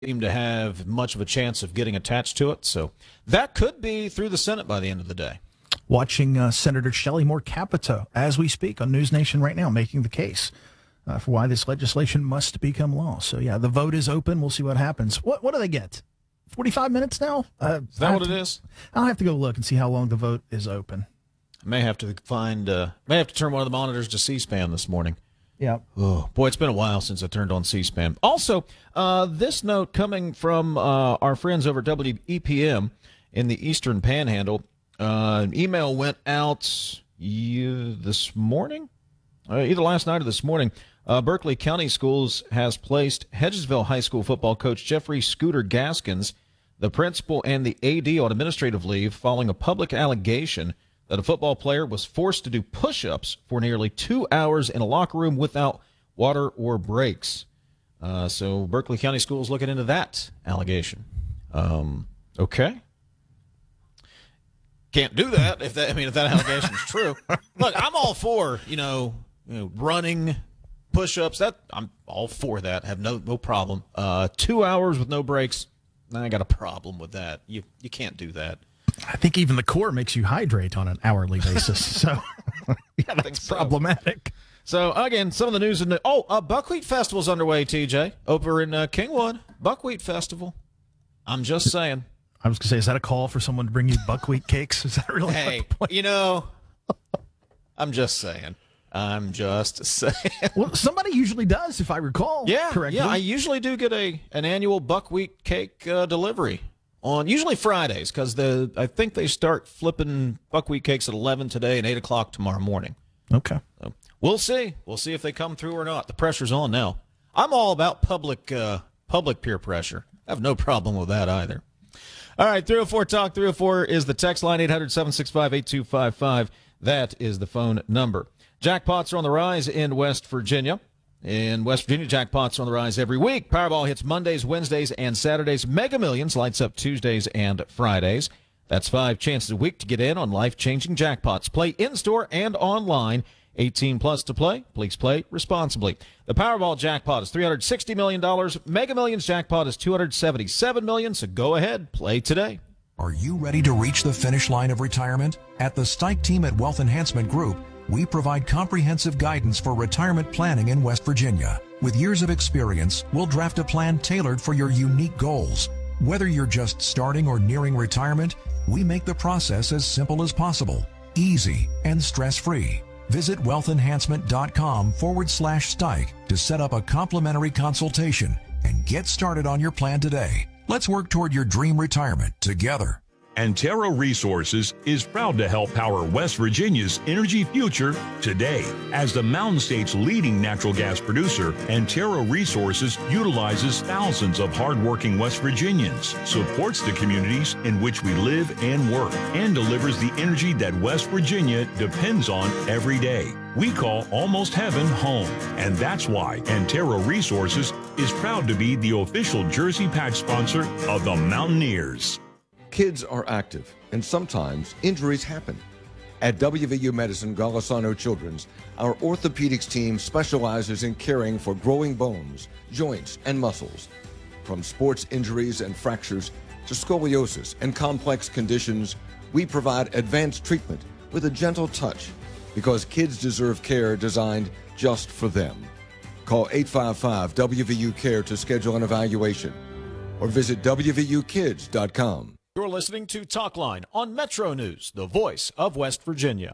seem to have much of a chance of getting attached to it. So that could be through the Senate by the end of the day. Watching Senator Shelley Moore Capito as we speak on News Nation right now, making the case for why this legislation must become law. So, yeah, the vote is open. We'll see what happens. What do they get? 45 minutes now? Is that what it is? I'll have to go look and see how long the vote is open. I may have to turn one of the monitors to C-SPAN this morning. Yeah. Oh, boy, it's been a while since I turned on C-SPAN. Also, this note coming from our friends over at WEPM in the Eastern Panhandle. An email went out this morning, either last night or this morning. Berkeley County Schools has placed Hedgesville High School football coach Jeffrey Scooter Gaskins, the principal, and the AD on administrative leave following a public allegation that a football player was forced to do push-ups for nearly 2 hours in a locker room without water or breaks. So Berkeley County Schools looking into that allegation. Okay. Can't do that if that allegation is true. Look, I'm all for running, push-ups. I'm all for that. Have no problem. 2 hours with no breaks. I got a problem with that. You can't do that. I think even the Corps makes you hydrate on an hourly basis. So yeah, that's problematic. So again, some of the news Buckwheat Festival's underway. TJ over in Kingwood, Buckwheat Festival. I'm just saying. I was going to say, is that a call for someone to bring you buckwheat cakes? Is that really? Hey, I'm just saying. Well, somebody usually does, if I recall correctly. Yeah, I usually do get an annual buckwheat cake delivery on usually Fridays because I think they start flipping buckwheat cakes at 11 today and 8 o'clock tomorrow morning. Okay. So we'll see. We'll see if they come through or not. The pressure's on now. I'm all about public peer pressure. I have no problem with that either. All right, 304 Talk 304 is the text line, 800-765-8255. That is the phone number. Jackpots are on the rise in West Virginia. In West Virginia, jackpots are on the rise every week. Powerball hits Mondays, Wednesdays, and Saturdays. Mega Millions lights up Tuesdays and Fridays. That's 5 chances a week to get in on life-changing jackpots. Play in-store and online. 18 plus to play. Please play responsibly. The Powerball jackpot is $360 million. Mega Millions jackpot is $277 million. So go ahead, play today. Are you ready to reach the finish line of retirement? At the Stike team at Wealth Enhancement Group, we provide comprehensive guidance for retirement planning in West Virginia. With years of experience, we'll draft a plan tailored for your unique goals. Whether you're just starting or nearing retirement, we make the process as simple as possible, easy, and stress-free. Visit wealthenhancement.com/Stike to set up a complimentary consultation and get started on your plan today. Let's work toward your dream retirement together. Antero Resources is proud to help power West Virginia's energy future today. As the Mountain State's leading natural gas producer, Antero Resources utilizes thousands of hardworking West Virginians, supports the communities in which we live and work, and delivers the energy that West Virginia depends on every day. We call Almost Heaven home, and that's why Antero Resources is proud to be the official jersey patch sponsor of the Mountaineers. Kids are active, and sometimes injuries happen. At WVU Medicine Golisano Children's, our orthopedics team specializes in caring for growing bones, joints, and muscles. From sports injuries and fractures to scoliosis and complex conditions, we provide advanced treatment with a gentle touch because kids deserve care designed just for them. Call 855-WVU-CARE to schedule an evaluation or visit WVUkids.com. You're listening to Talkline on Metro News, the voice of West Virginia.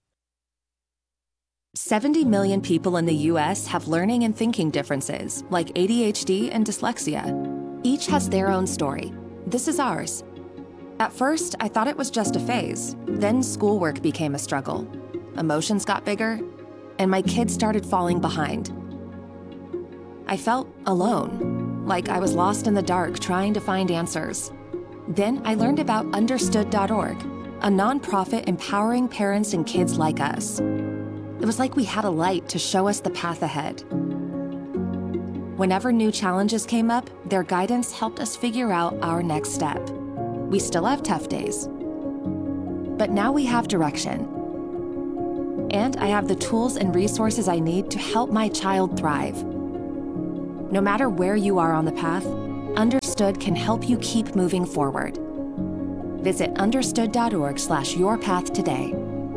70 million people in the U.S. have learning and thinking differences, like ADHD and dyslexia. Each has their own story. This is ours. At first, I thought it was just a phase. Then schoolwork became a struggle. Emotions got bigger, and my kids started falling behind. I felt alone, like I was lost in the dark trying to find answers. Then I learned about Understood.org, a nonprofit empowering parents and kids like us. It was like we had a light to show us the path ahead. Whenever new challenges came up, their guidance helped us figure out our next step. We still have tough days, but now we have direction. And I have the tools and resources I need to help my child thrive. No matter where you are on the path, Understood can help you keep moving forward. Visit understood.org/yourpath today.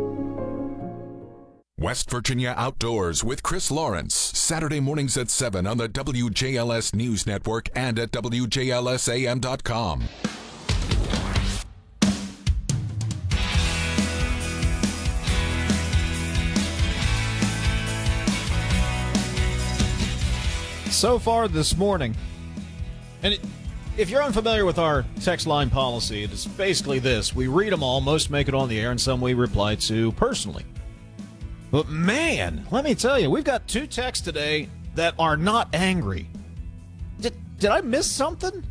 West Virginia Outdoors with Chris Lawrence, Saturday mornings at 7 on the WJLS News Network and at WJLSAM.com. So far this morning, and if you're unfamiliar with our text line policy, it is basically this. We read them all, most make it on the air, and some we reply to personally. But man, let me tell you, we've got 2 texts today that are not angry. Did I miss something?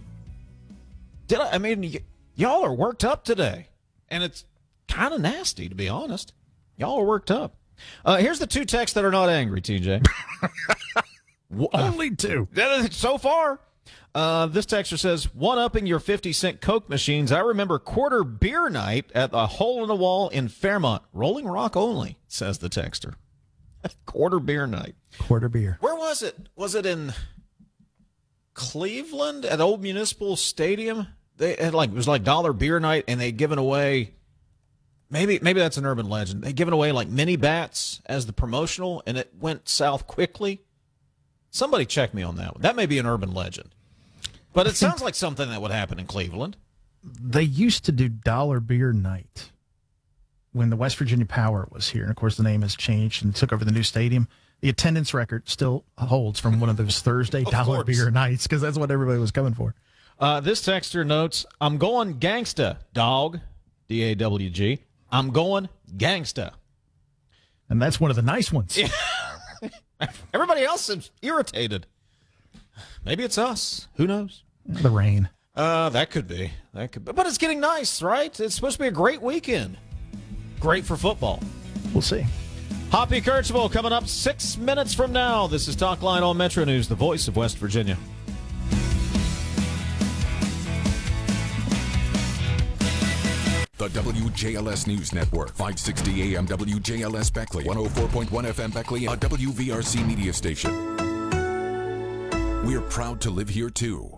Y'all are worked up today, and it's kind of nasty, to be honest. Y'all are worked up. Here's the 2 texts that are not angry, TJ. Only 2. So far. This texter says, one-upping your 50-cent Coke machines. I remember quarter beer night at the Hole in the Wall in Fairmont. Rolling Rock only, says the texter. Quarter beer night. Quarter beer. Where was it? Was it in Cleveland at Old Municipal Stadium? They had it was like dollar beer night, and they'd given away, maybe that's an urban legend. They'd given away like mini bats as the promotional, and it went south quickly. Somebody check me on that one. That may be an urban legend. But it sounds like something that would happen in Cleveland. They used to do dollar beer night when the West Virginia Power was here. And, of course, the name has changed and took over the new stadium. The attendance record still holds from one of those Thursday dollar beer nights because that's what everybody was coming for. This texter notes, I'm going gangsta, dog, D-A-W-G. I'm going gangsta. And that's one of the nice ones. Yeah. Everybody else is irritated. Maybe it's us. Who knows? The rain. That could be. But it's getting nice, right? It's supposed to be a great weekend. Great for football. We'll see. Hoppy Kercheval coming up 6 minutes from now. This is Talk Line on Metro News, the voice of West Virginia. The WJLS News Network, 560 AM WJLS Beckley, 104.1 FM Beckley, a WVRC media station. We're proud to live here, too.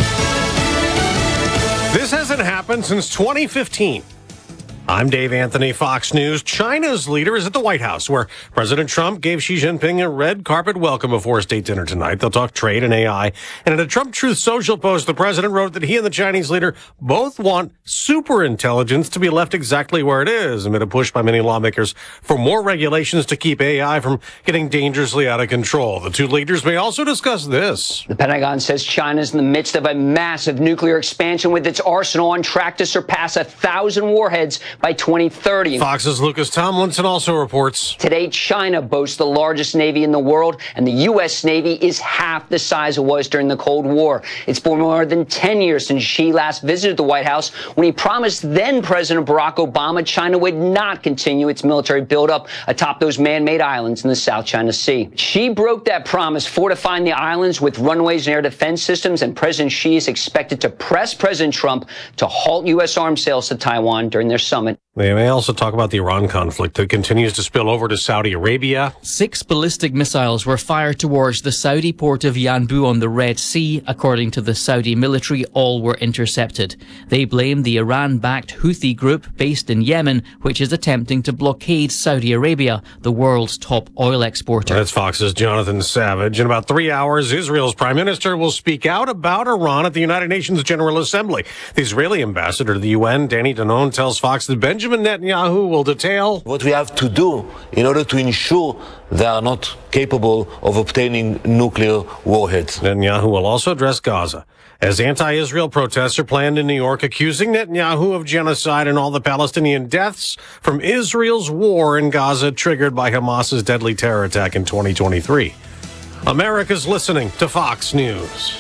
This hasn't happened since 2015. I'm Dave Anthony, Fox News. China's leader is at the White House, where President Trump gave Xi Jinping a red carpet welcome before a state dinner tonight. They'll talk trade and AI. And in a Trump Truth Social post, the president wrote that he and the Chinese leader both want superintelligence to be left exactly where it is, amid a push by many lawmakers for more regulations to keep AI from getting dangerously out of control. The 2 leaders may also discuss this. The Pentagon says China's in the midst of a massive nuclear expansion with its arsenal on track to surpass 1,000 warheads by 2030. Fox's Lucas Tomlinson also reports. Today, China boasts the largest Navy in the world, and the U.S. Navy is half the size it was during the Cold War. It's been more than 10 years since Xi last visited the White House when he promised then-President Barack Obama China would not continue its military buildup atop those man-made islands in the South China Sea. Xi broke that promise, fortifying the islands with runways and air defense systems, and President Xi is expected to press President Trump to halt U.S. arms sales to Taiwan during their summit. They may also talk about the Iran conflict that continues to spill over to Saudi Arabia. 6 ballistic missiles were fired towards the Saudi port of Yanbu on the Red Sea. According to the Saudi military, all were intercepted. They blame the Iran-backed Houthi group based in Yemen, which is attempting to blockade Saudi Arabia, the world's top oil exporter. That's Fox's Jonathan Savage. In about 3 hours, Israel's prime minister will speak out about Iran at the United Nations General Assembly. The Israeli ambassador to the UN, Danny Danon, tells Fox that Benjamin Netanyahu will detail what we have to do in order to ensure they are not capable of obtaining nuclear warheads. Netanyahu will also address Gaza, as anti-Israel protests are planned in New York, accusing Netanyahu of genocide and all the Palestinian deaths from Israel's war in Gaza triggered by Hamas's deadly terror attack in 2023. America's listening to Fox News.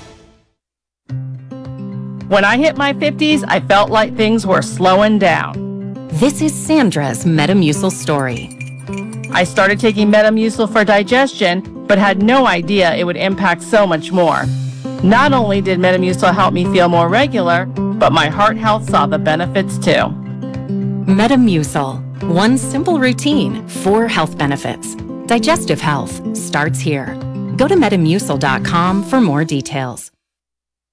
When I hit my 50s, I felt like things were slowing down. This is Sandra's Metamucil story. I started taking Metamucil for digestion, but had no idea it would impact so much more. Not only did Metamucil help me feel more regular, but my heart health saw the benefits too. Metamucil. One simple routine, 4 health benefits. Digestive health starts here. Go to Metamucil.com for more details.